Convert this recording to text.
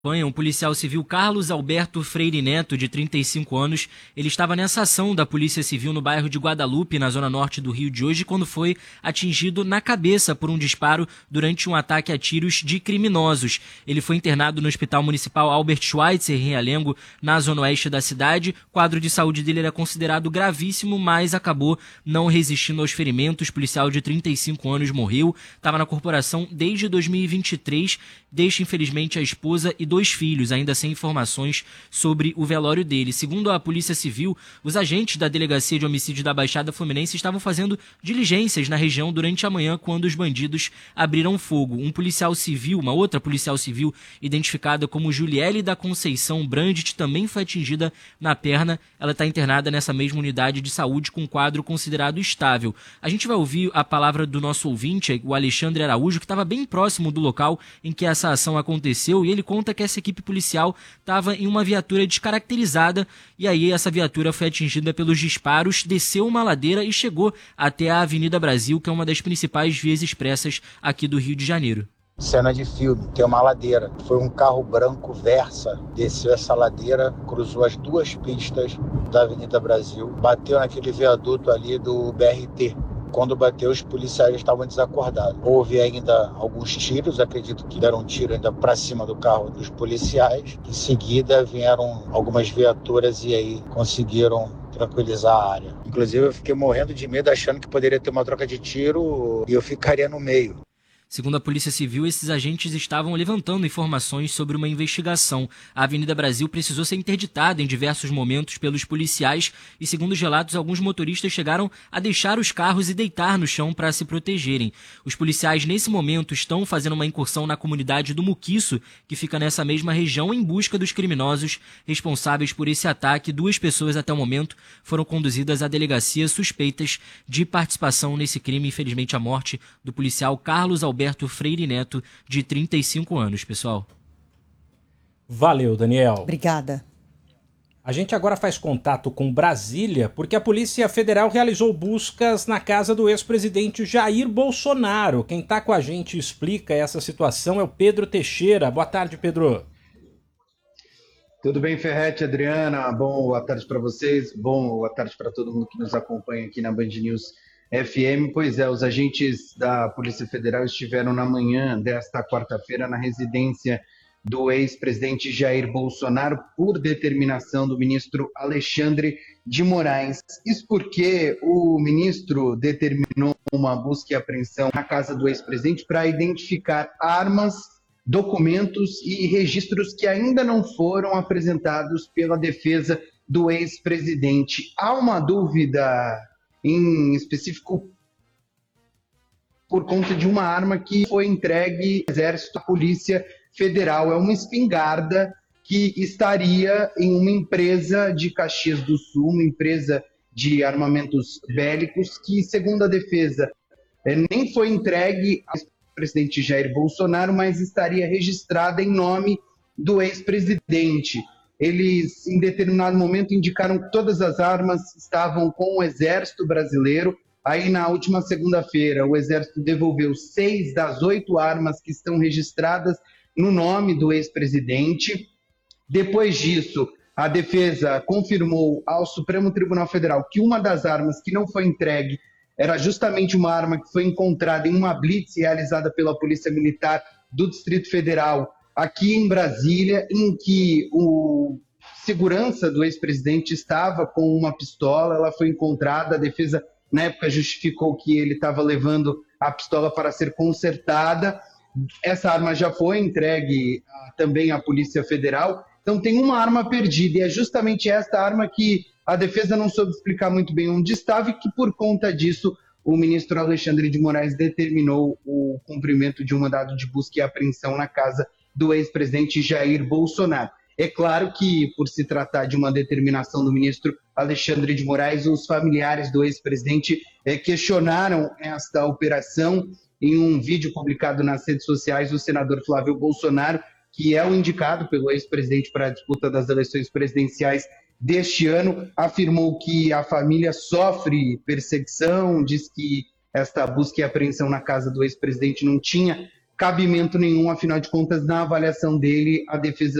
Um policial civil, Carlos Alberto Freire Neto, de 35 anos, ele estava nessa ação da Polícia Civil no bairro de Guadalupe, na zona norte do Rio de hoje, quando foi atingido na cabeça por um disparo durante um ataque a tiros de criminosos. Ele foi internado no Hospital Municipal Albert Schweitzer, em Realengo, na zona oeste da cidade. O quadro de saúde dele era considerado gravíssimo, mas acabou não resistindo aos ferimentos. O policial de 35 anos morreu, estava na corporação desde 2023, deixa infelizmente a esposa e 2 filhos, ainda sem informações sobre o velório dele. Segundo a Polícia Civil, os agentes da Delegacia de Homicídio da Baixada Fluminense estavam fazendo diligências na região durante a manhã quando os bandidos abriram fogo. Uma outra policial civil, identificada como Juliele da Conceição Brandt, também foi atingida na perna. Ela está internada nessa mesma unidade de saúde com um quadro considerado estável. A gente vai ouvir a palavra do nosso ouvinte, o Alexandre Araújo, que estava bem próximo do local em que essa ação aconteceu, e ele conta que essa equipe policial estava em uma viatura descaracterizada e aí essa viatura foi atingida pelos disparos, desceu uma ladeira e chegou até a Avenida Brasil, que é uma das principais vias expressas aqui do Rio de Janeiro. Cena de filme, tem uma ladeira. Foi um carro branco Versa, desceu essa ladeira, cruzou as 2 pistas da Avenida Brasil, bateu naquele viaduto ali do BRT. Quando bateu, os policiais estavam desacordados. Houve ainda alguns tiros, acredito que deram um tiro ainda para cima do carro dos policiais. Em seguida vieram algumas viaturas e aí conseguiram tranquilizar a área. Inclusive eu fiquei morrendo de medo, achando que poderia ter uma troca de tiro e eu ficaria no meio. Segundo a Polícia Civil, esses agentes estavam levantando informações sobre uma investigação. A Avenida Brasil precisou ser interditada em diversos momentos pelos policiais e, segundo os relatos, alguns motoristas chegaram a deixar os carros e deitar no chão para se protegerem. Os policiais, nesse momento, estão fazendo uma incursão na comunidade do Muquiço, que fica nessa mesma região, em busca dos criminosos responsáveis por esse ataque. 2 pessoas, até o momento, foram conduzidas à delegacia suspeitas de participação nesse crime. Infelizmente, a morte do policial Carlos Alberto Freire Neto, de 35 anos, pessoal. Valeu, Daniel. Obrigada. A gente agora faz contato com Brasília, porque a Polícia Federal realizou buscas na casa do ex-presidente Jair Bolsonaro. Quem está com a gente e explica essa situação é o Pedro Teixeira. Boa tarde, Pedro. Tudo bem, Ferretti, Adriana? Boa tarde para vocês. Boa tarde para todo mundo que nos acompanha aqui na Band News FM. Pois é, os agentes da Polícia Federal estiveram na manhã desta quarta-feira na residência do ex-presidente Jair Bolsonaro por determinação do ministro Alexandre de Moraes. Isso porque o ministro determinou uma busca e apreensão na casa do ex-presidente para identificar armas, documentos e registros que ainda não foram apresentados pela defesa do ex-presidente. Há uma dúvida em específico por conta de uma arma que foi entregue ao Exército, à Polícia Federal. É uma espingarda que estaria em uma empresa de Caxias do Sul, uma empresa de armamentos bélicos, que, segundo a defesa, nem foi entregue ao presidente Jair Bolsonaro, mas estaria registrada em nome do ex-presidente. Eles, em determinado momento, indicaram que todas as armas estavam com o Exército Brasileiro. Aí, na última segunda-feira, o Exército devolveu 6 das 8 armas que estão registradas no nome do ex-presidente. Depois disso, a defesa confirmou ao Supremo Tribunal Federal que uma das armas que não foi entregue era justamente uma arma que foi encontrada em uma blitz realizada pela Polícia Militar do Distrito Federal, aqui em Brasília, em que o segurança do ex-presidente estava com uma pistola. Ela foi encontrada, a defesa na época justificou que ele estava levando a pistola para ser consertada. Essa arma já foi entregue também à Polícia Federal. Então tem uma arma perdida, e é justamente esta arma que a defesa não soube explicar muito bem onde estava e que, por conta disso, o ministro Alexandre de Moraes determinou o cumprimento de um mandado de busca e apreensão na casa do ex-presidente Jair Bolsonaro. É claro que, por se tratar de uma determinação do ministro Alexandre de Moraes, os familiares do ex-presidente questionaram esta operação. Em um vídeo publicado nas redes sociais, o senador Flávio Bolsonaro, que é o indicado pelo ex-presidente para a disputa das eleições presidenciais deste ano, afirmou que a família sofre perseguição, diz que esta busca e apreensão na casa do ex-presidente não tinha cabimento nenhum, afinal de contas, na avaliação dele, a defesa